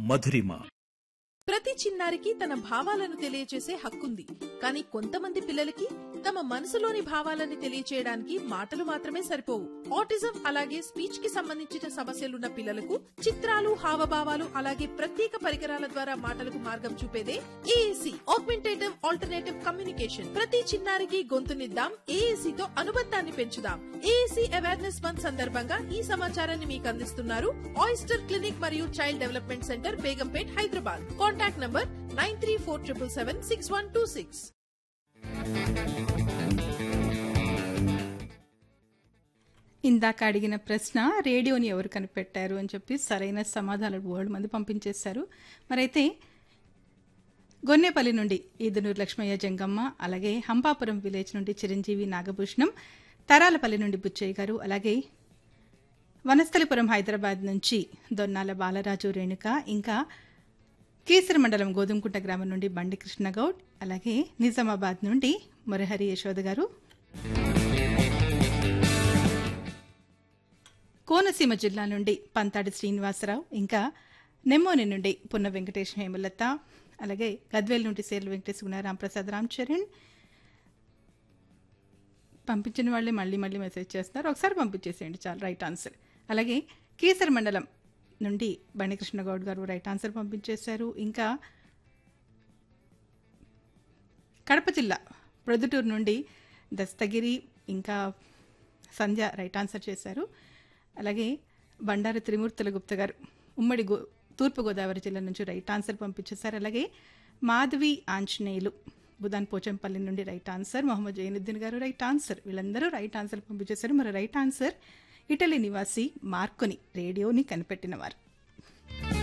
మధురిమ. ప్రతి చిన్నారికి తన భావాలను తెలియచేసే హక్కుంది. కానీ కొంతమంది పిల్లలకి తమ మనసులోని భావాలని తెలియచేయడానికి మాటలు మాత్రమే సరిపోవు. ఆటిజం అలాగే స్పీచ్ కి సంబంధించిన సమస్యలున్న పిల్లలకు చిత్రాలు, హావభావాలు అలాగే ప్రత్యేక పరికరాల ద్వారా మాటలకు మార్గం చూపేదే ఏఏసీ, ఆగ్మెంటేటివ్ ఆల్టర్నేటివ్ కమ్యూనికేషన్. ప్రతి చిన్నారికి గొంతునిద్దాం, ఏఏసీ తో అనుబంధాన్ని పెంచుదాం. ఏఏసీ అవేర్నెస్ మంత్ సందర్భంగా ఈ సమాచారాన్ని మీకు అందిస్తున్నారు ఆయిస్టర్ క్లినిక్ మరియు child development centre, Begumpet, Hyderabad. Contact number 9347776126. ఇందాక అడిగిన ప్రశ్న రేడియోని ఎవరు కనిపెట్టారు అని చెప్పి సరైన సమాధానాలు బోల్డ్ మంది పంపించేశారు. మరైతే గొన్నేపల్లి నుండి ఈదునూరు లక్ష్మయ్య జంగమ్మ, అలాగే హంపాపురం విలేజ్ నుండి చిరంజీవి నాగభూషణం, తరాలపల్లి నుండి బుచ్చయ్య గారు, అలాగే వనస్థలిపురం హైదరాబాద్ నుంచి దొన్నాల బాలరాజు రేణుక, ఇంకా కీసర మండలం గోధుమకుంట గ్రామం నుండి బండి కృష్ణగౌడ్, అలాగే నిజామాబాద్ నుండి మురహరి యశోద గారు, కోనసీమ జిల్లా నుండి పంతాడి శ్రీనివాసరావు, ఇంకా నెమ్మోని నుండి పున్న వెంకటేష్ హేమలత, అలాగే గద్వేల్ నుండి సేర్ల వెంకటేష్ రాంప్రసాద్ రామ్ చరణ్ పంపించిన వాళ్ళే మళ్ళీ మళ్ళీ మెసేజ్ చేస్తున్నారు. ఒకసారి పంపించేసేయండి చాలు, రైట్ ఆన్సర్. అలాగే కీసర మండలం నుండి బండికృష్ణ గౌడ్ గారు రైట్ ఆన్సర్ పంపించేశారు. ఇంకా కడప జిల్లా ప్రొద్దుటూరు నుండి దస్తగిరి, ఇంకా సంధ్య రైట్ ఆన్సర్ చేశారు. అలాగే బండారు త్రిమూర్తుల గుప్త గారు ఉమ్మడి తూర్పుగోదావరి జిల్లా నుంచి రైట్ ఆన్సర్ పంపించేశారు. అలాగే మాధవి ఆంజనేయులు బుధాన్ పోచంపల్లి నుండి రైట్ ఆన్సర్. మొహమ్మద్ జైనుద్దీన్ గారు రైట్ ఆన్సర్. వీళ్ళందరూ రైట్ ఆన్సర్ పంపించేశారు. మరి రైట్ ఆన్సర్ ఇటలీ నివాసి మార్కోని రేడియోని కనిపెట్టినవారు.